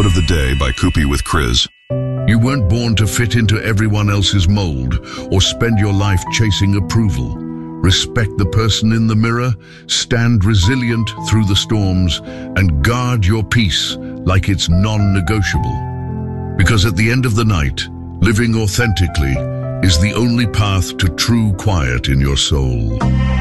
Quote of the day by Kupi with Kriz. You weren't born to fit into everyone else's mold or spend your life chasing approval. Respect the person in the mirror, stand resilient through the storms, and guard your peace like it's non-negotiable. Because at the end of the night, living authentically is the only path to true quiet in your soul.